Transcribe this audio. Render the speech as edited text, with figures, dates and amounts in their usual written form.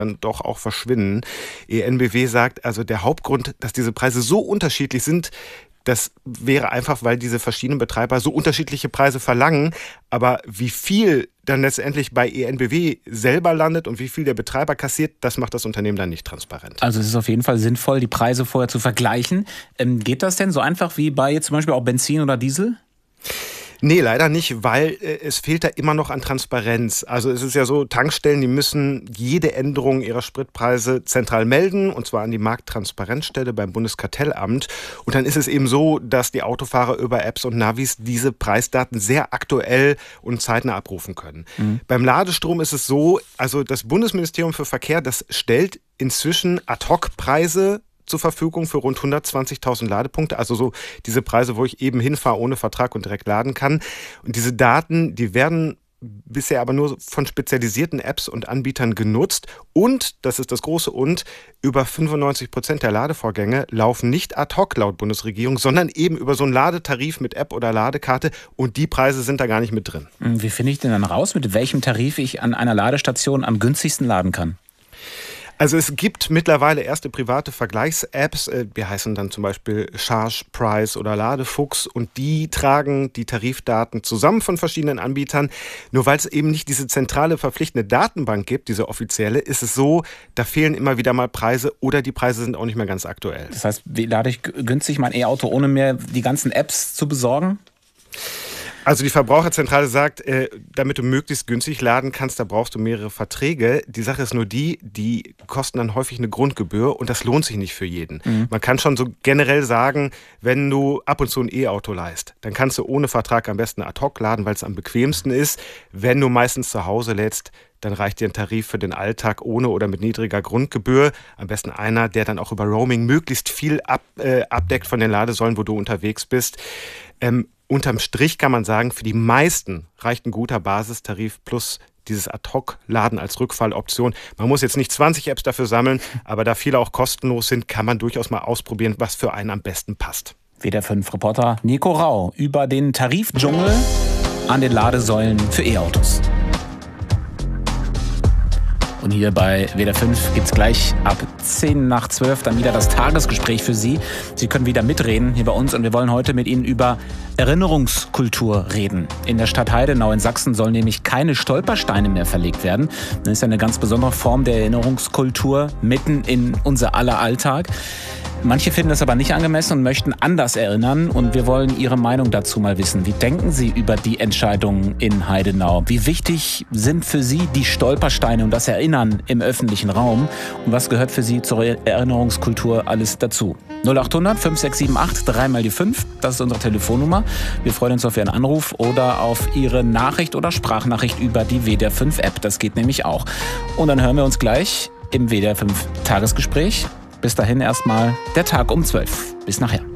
dann doch auch verschwinden. EnBW sagt also, der Hauptgrund, dass diese Preise so unterschiedlich sind, das wäre einfach, weil diese verschiedenen Betreiber so unterschiedliche Preise verlangen. Aber wie viel dann letztendlich bei EnBW selber landet und wie viel der Betreiber kassiert, das macht das Unternehmen dann nicht transparent. Also es ist auf jeden Fall sinnvoll, die Preise vorher zu vergleichen. Geht das denn so einfach wie bei zum Beispiel auch Benzin oder Diesel? Nee, leider nicht, weil es fehlt da immer noch an Transparenz. Also es ist ja so, Tankstellen, die müssen jede Änderung ihrer Spritpreise zentral melden, und zwar an die Markttransparenzstelle beim Bundeskartellamt. Und dann ist es eben so, dass die Autofahrer über Apps und Navis diese Preisdaten sehr aktuell und zeitnah abrufen können. Beim Ladestrom ist es so, also das Bundesministerium für Verkehr, das stellt inzwischen Ad-Hoc-Preise zur Verfügung für rund 120.000 Ladepunkte, also so diese Preise, wo ich eben hinfahre ohne Vertrag und direkt laden kann. Und diese Daten, die werden bisher aber nur von spezialisierten Apps und Anbietern genutzt. Und, das ist das große Und, über 95% der Ladevorgänge laufen nicht ad hoc laut Bundesregierung, sondern eben über so einen Ladetarif mit App oder Ladekarte. Und die Preise sind da gar nicht mit drin. Wie finde ich denn dann raus, mit welchem Tarif ich an einer Ladestation am günstigsten laden kann? Also es gibt mittlerweile erste private Vergleichs-Apps, die heißen dann zum Beispiel ChargePrice oder Ladefuchs, und die tragen die Tarifdaten zusammen von verschiedenen Anbietern. Nur weil es eben nicht diese zentrale verpflichtende Datenbank gibt, diese offizielle, ist es so, da fehlen immer wieder mal Preise oder die Preise sind auch nicht mehr ganz aktuell. Das heißt, wie lade ich günstig mein E-Auto, ohne mir die ganzen Apps zu besorgen? Also die Verbraucherzentrale sagt, damit du möglichst günstig laden kannst, da brauchst du mehrere Verträge. Die Sache ist nur die kosten dann häufig eine Grundgebühr und das lohnt sich nicht für jeden. Man kann schon so generell sagen, wenn du ab und zu ein E-Auto leihst, dann kannst du ohne Vertrag am besten ad hoc laden, weil es am bequemsten ist. Wenn du meistens zu Hause lädst, dann reicht dir ein Tarif für den Alltag ohne oder mit niedriger Grundgebühr. Am besten einer, der dann auch über Roaming möglichst viel abdeckt von den Ladesäulen, wo du unterwegs bist. Unterm Strich kann man sagen, für die meisten reicht ein guter Basistarif plus dieses Ad-Hoc-Laden als Rückfalloption. Man muss jetzt nicht 20 Apps dafür sammeln, aber da viele auch kostenlos sind, kann man durchaus mal ausprobieren, was für einen am besten passt. WDR 5 Reporter Nico Rau über den Tarifdschungel an den Ladesäulen für E-Autos. Und hier bei WDR 5 gibt es gleich ab 10 nach 12 dann wieder das Tagesgespräch für Sie. Sie können wieder mitreden hier bei uns und wir wollen heute mit Ihnen über Erinnerungskultur reden. In der Stadt Heidenau in Sachsen sollen nämlich keine Stolpersteine mehr verlegt werden. Das ist ja eine ganz besondere Form der Erinnerungskultur mitten in unser aller Alltag. Manche finden das aber nicht angemessen und möchten anders erinnern. Und wir wollen Ihre Meinung dazu mal wissen. Wie denken Sie über die Entscheidungen in Heidenau? Wie wichtig sind für Sie die Stolpersteine und das Erinnern im öffentlichen Raum? Und was gehört für Sie zur Erinnerungskultur alles dazu? 0800 5678 3 mal die 5. Das ist unsere Telefonnummer. Wir freuen uns auf Ihren Anruf oder auf Ihre Nachricht oder Sprachnachricht über die WDR 5 App. Das geht nämlich auch. Und dann hören wir uns gleich im WDR 5 Tagesgespräch. Bis dahin erstmal der Tag um 12. Bis nachher.